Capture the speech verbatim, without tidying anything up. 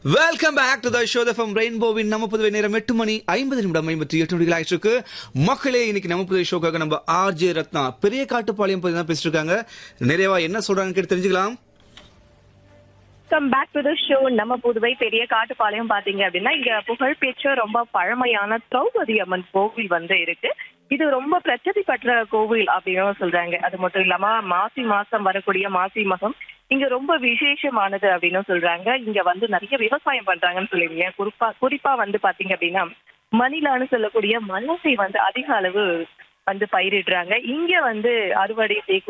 Welcome back to the show from ரெயின்போவின் நம்ம புதுவை நேரம் எட்டு மணி ஐம்பது நிமிடம் ஐம்பத்தி எட்டு நொடிகள் ஆயிடுச்சு. மக்களே, இன்னைக்கு நம்ம புதுவை ஷோக்காக நம்ம ஆர்ஜே ரத்னா பெரிய காட்டுப்பாளையம் பத்தி தான் பேசிட்டு இருக்காங்க. நிறைவா என்ன சொல்றாங்கன்னு கேட்டு தெரிஞ்சுக்கலாம். Come back to the show. நம்ம புதுவை பெரிய காட்டுப்பாளையம் பாத்தீங்க அப்படின்னா இங்க புகழ்பெற்ற ரொம்ப பழமையான திரௌபதி அம்மன் கோவில் வந்து இருக்கு. இது ரொம்ப பிரசித்தி பெற்ற கோவில் அப்படின்னு சொல்றாங்க. அது மட்டும் இல்லாம மாசி மாசம் வரக்கூடிய மாசி மகம் இங்க ரொம்ப விசேஷமானது அப்படின்னு சொல்றாங்க. இங்க வந்து நிறைய விவசாயம் பண்றாங்கன்னு சொல்லுவீங்க. குறிப்பா குறிப்பா வந்து பாத்தீங்க அப்படின்னா மணிலான்னு சொல்லக்கூடிய மலசை வந்து அதிக அளவு வந்து பயிரிடுறாங்க. இங்க வந்து அறுவடை செய்யக்கூடிய